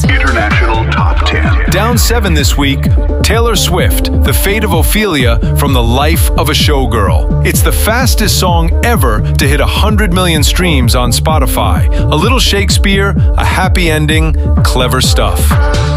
International Top 10. Down 7 this week, Taylor Swift, The Fate of Ophelia from The Life of a Showgirl. It's the fastest song ever to hit 100 million streams on Spotify. A little Shakespeare, a happy ending, clever stuff.